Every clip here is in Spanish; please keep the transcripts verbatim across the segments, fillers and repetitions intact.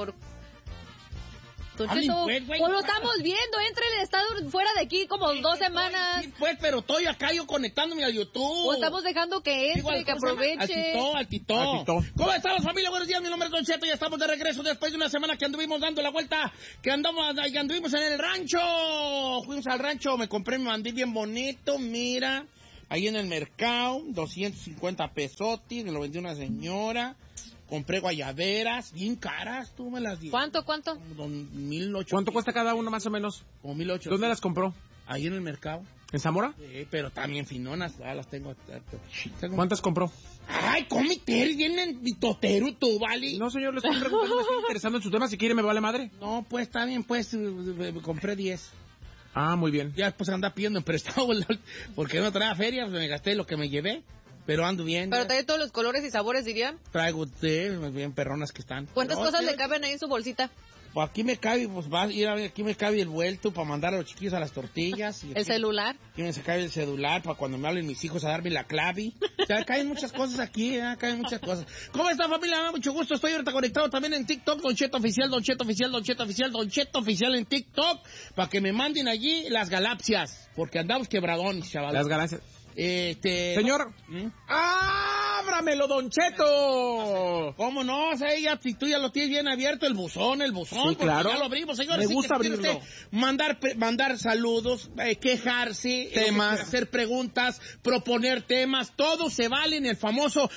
señor. Don Cheto, pues, pues lo estamos viendo, entre el estado fuera de aquí como sí, dos sí, semanas. Sí, pues, pero estoy acá yo conectándome a YouTube. O estamos dejando que entre, Igual, que aproveche. Al Tito, al Tito. Al Tito. ¿Cómo estamos, familia? Buenos días, mi nombre es Don Cheto, ya estamos de regreso después de una semana que anduvimos dando la vuelta, que andamos, que anduvimos en el rancho. Fuimos al rancho, me compré mi mandil bien bonito, mira, ahí en el mercado, doscientos cincuenta pesotis, me lo vendió una señora. Compré guayaberas, bien caras, tú me las di. ¿Cuánto, cuánto? Como mil ochocientos. ¿Cuánto cuesta cada uno más o menos? Como mil ochocientos. ¿Dónde las compró? Ahí en el mercado. ¿En Zamora? Sí, pero también finonas, ya las tengo. tengo... ¿Cuántas compró? Ay, cómete, vienen mi totero tú, ¿vale? No, señor, le estoy preguntando, me estoy interesando en su tema, si quiere me vale madre. No, pues está bien, pues, eh, compré diez. Ah, muy bien. Ya después anda pidiendo en prestado, porque no traía feria, pues me gasté lo que me llevé. Pero ando bien. Pero ya. trae todos los colores y sabores, dirían. Traigo té, bien perronas que están. ¿Cuántas Pero, cosas tío, le caben ahí en su bolsita? Pues aquí me cabe, pues va a ir a ver, aquí me cabe el vuelto para mandar a los chiquillos a las tortillas. Y ¿El aquí, celular? Aquí me cabe el celular para cuando me hablen mis hijos a darme la clave. Ya caen muchas cosas aquí, ya caen muchas cosas. ¿Cómo está, familia? Me da mucho gusto. Estoy ahorita conectado también en TikTok, Don Cheto Oficial, Don Cheto Oficial, Don Cheto Oficial, Don Cheto Oficial en TikTok, para que me manden allí las galaxias, porque andamos quebradones, chaval. Las ganancias. Este... Señor, ¿Mm? ¡ábramelo, Don Cheto! ¿Cómo no? O sea, ya, si tú ya lo tienes bien abierto, el buzón, el buzón. Sí, claro. Ya lo abrimos, señores. Me Sí, gusta que quiere abrirlo. usted mandar, pre- mandar saludos, eh, quejarse, Temas. eh, hacer preguntas, proponer temas, todo se vale en el famoso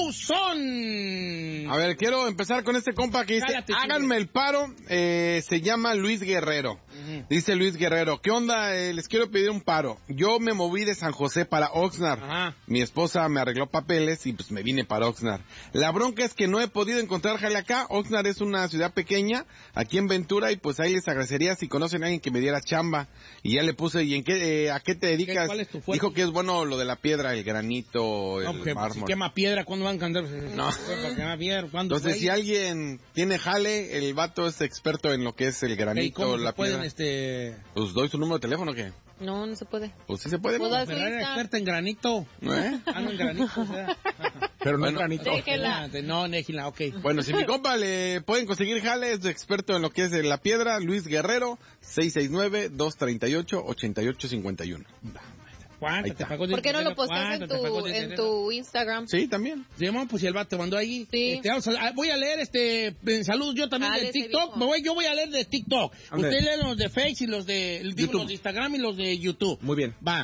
buzón. A ver, quiero empezar con este compa que dice, Cállate, háganme el paro, eh, se llama Luis Guerrero. Ujú. Dice Luis Guerrero, ¿qué onda? Eh, les quiero pedir un paro. Yo me moví de San José para Oxnard. Ajá. Mi esposa me arregló papeles y pues me vine para Oxnard. La bronca es que no he podido encontrar jale acá. Oxnard es una ciudad pequeña, aquí en Ventura, y pues ahí les agradecería si conocen a alguien que me diera chamba. Y ya le puse, ¿y en qué, eh, a qué te dedicas? ¿Cuál es tu fuerte? Dijo que es bueno lo de la piedra, el granito, No, el porque si mármol. quema piedra, ¿cuándo van a cantar? No. Para quemar piedra, ¿cuándo? Entonces, güey? si alguien tiene jale, el vato es experto en lo que es el ¿Y granito, cómo se la pueden, piedra. este... Pues doy su número de teléfono, ¿o qué? No, no se puede. Pues sí se puede, Pues ¿no? das- Ferrari está. experta en granito. ¿Eh? Ah, no, en granito, o sea. Pero no Bueno. es granito. Déjela. No, déjela, ok. Bueno, si mi compa le pueden conseguir jale, es experto en lo que es de la piedra, Luis Guerrero, seis seis nueve, dos tres ocho, ocho ocho cinco uno. ¿Cuánto Ahí te está. pagó de ¿Por qué no lo dinero? posteas en ¿Cuánto te pagó tu, de en dinero? tu Instagram? Sí, también. Simón, pues si el vato mandó ahí. Sí. Este, vamos a- voy a leer este en saludos yo también Dale, de ese TikTok. viejo. Me voy, yo voy a leer de TikTok. Ande. Usted lee los de Face y los de digo, YouTube. los de Instagram y los de YouTube. Muy bien. Va.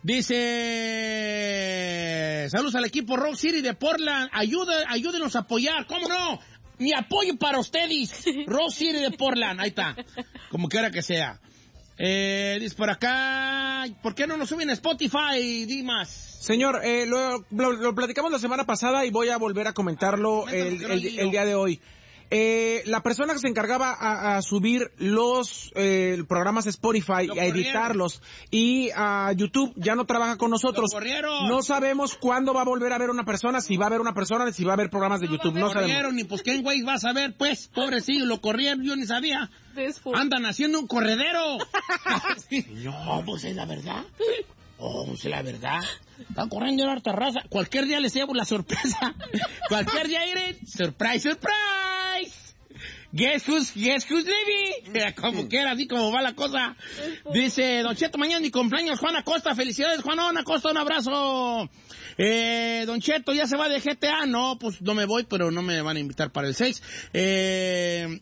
Dice, saludos al equipo Rock City de Portland. Ayuda, ayúdenos a apoyar. ¿Cómo no? Mi apoyo para ustedes. Rock City de Portland. Ahí está. Como quiera que sea. Eh, dice por acá, ¿por qué no nos suben a Spotify, Dimas? Señor, eh, lo, lo, lo platicamos la semana pasada y voy a volver a comentarlo Coméntalo, el, que no el, olvido. el día de hoy. Eh, la persona que se encargaba a, a subir los eh, programas a Spotify, Lo a editarlos y a YouTube ya no trabaja con nosotros. Lo corrieron. No sabemos cuándo va a volver a haber una persona, si va a haber una persona, si va a haber programas de YouTube. No Lo sabemos. corrieron y pues quién güey vas a ver, pues, pobrecillo, lo corrieron, yo ni sabía. Andan haciendo un corredero. No, pues es la verdad. Oh, pues es la verdad. Están corriendo en harta raza. Cualquier día les llevo la sorpresa. Cualquier día iré. Surprise, surprise. Guess who's, guess who's leaving. Como quiera, así como va la cosa. Dice, Don Cheto, mañana mi cumpleaños, Juan Acosta. Felicidades, Juan Acosta, un abrazo. Eh, Don Cheto, ¿ya se va de G T A? No, pues no me voy, pero no me van a invitar para el seis. Eh,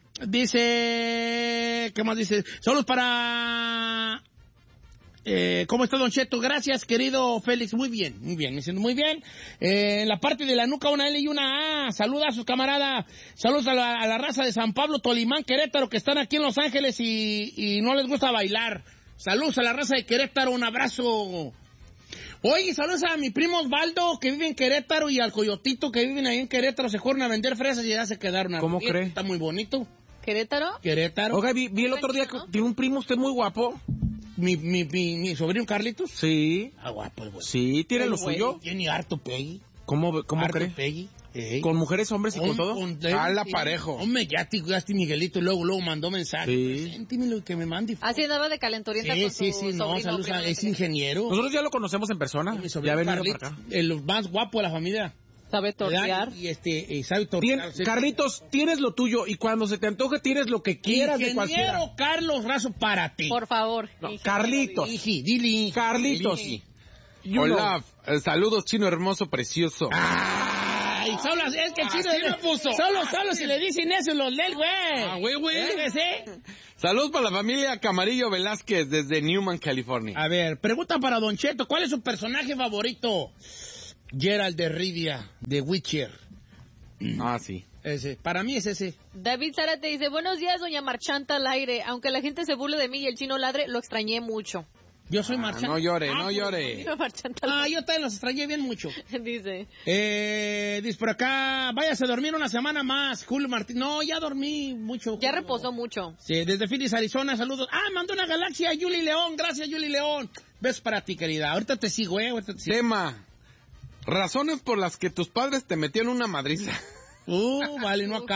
dice, ¿qué más dice? Saludos para... Eh, ¿Cómo está, Don Cheto? Gracias, querido Félix. Muy bien, muy bien, me siento muy bien. Eh, en la parte de la nuca, una L y una A. Saluda a sus camaradas. Saludos a la, a la raza de San Pablo, Tolimán, Querétaro, que están aquí en Los Ángeles y, y no les gusta bailar. Saludos a la raza de Querétaro, un abrazo. Oye, saludos a mi primo Osvaldo, que vive en Querétaro, y al Coyotito, que viven ahí en Querétaro. Se fueron a vender fresas y ya se quedaron. ¿Cómo Bien, cree? Está muy bonito. ¿Querétaro? Querétaro. Oiga, vi, vi el otro día que tiene un primo usted muy guapo. Mi, mi, mi, mi sobrino Carlitos. Sí. Ah, guapo el güey. Sí, tiene lo El güey suyo. Tiene harto Peggy. ¿Cómo, cómo Harto cree? Peggy. Ey. ¿Con mujeres, hombres y con todo? Ala parejo. Hombre, ya te cuidaste Miguelito y luego, luego mandó mensaje. Sí. Preséntemelo y que me mande. Así andaba de calentorienta Sí, con sí, su sí, no, sobrino, saludos a- primo. es ingeniero. Nosotros ya lo conocemos en persona. Mi Ya sobrino ha venido Carlitos, para acá. el más guapo de la familia. Sabe tortear. Y este, y sabe tortear. Tien, Carlitos, tienes lo tuyo y cuando se te antoje tienes lo que quieras de cualquiera. Ingeniero Carlos Razo para ti. Por favor. No, Carlitos. Iji, dile. Carlitos. Dile. Hola, eh, saludos, chino hermoso, precioso. Ay, solo, es que el chino Así lo puso. Solo, solo si le dicen eso los del güey. Ah, güey, güey. ¿Eh, sí? Saludos para la familia Camarillo Velázquez desde Newman, California. A ver, pregunta para Don Cheto, ¿cuál es su personaje favorito? Geralt de Rivia, de Witcher. Ah, sí. Ese, para mí es ese. David Zárate dice, buenos días, doña Marchanta al aire. Aunque la gente se burle de mí y el chino ladre, lo extrañé mucho. Yo soy Ah, Marchanta. no llore, Ah, no pues, llore. Marchanta al Ah, aire. yo también los extrañé bien mucho. Dice. Eh, dice por acá, váyase a dormir una semana más, Julio Martín. No, ya dormí mucho. Ya Julio. reposó mucho. Sí, desde Phoenix, Arizona, saludos. Ah, mandó una galaxia a Yuli León, gracias Yuli León. Besos para ti, querida. Ahorita te sigo, eh, ahorita te sigo. Tema. Razones por las que tus padres te metieron una madriza. Uh, vale, no acá.